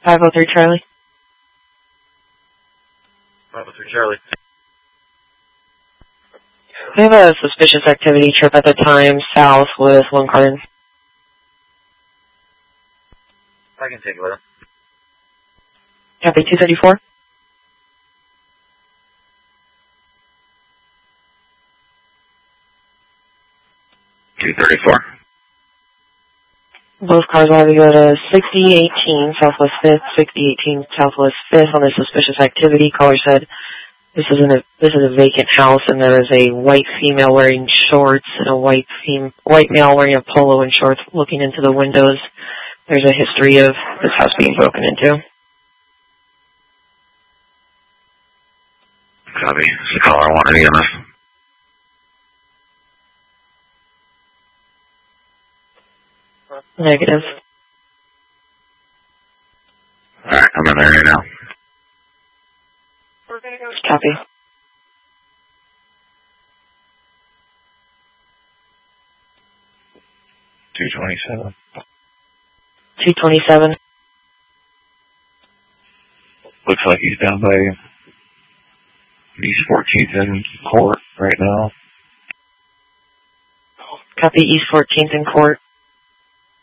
503 Charlie. 503 Charlie. We have a suspicious activity trip at the time, south with one car. I can take it with him. Copy 234. Both cars will have to go to 6018 Southwest 5th, 6018 Southwest 5th on a suspicious activity. Caller said this is a vacant house and there is a white female wearing shorts and a white male wearing a polo and shorts looking into the windows. There's a history of this house being broken into. Copy. It's the caller wanted EMS. Negative. Alright, I'm in there right now. Copy. $227. 227. Looks like he's down by East 14th in court right now. Copy East 14th in court.